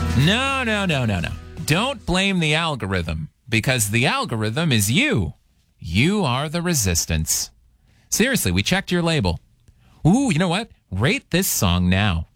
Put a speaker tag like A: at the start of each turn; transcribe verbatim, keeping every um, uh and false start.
A: No, no, no, no, no. Don't blame the algorithm, because the algorithm is you. You are the resistance. Seriously, we checked your label. Ooh, you know what? Rate this song now.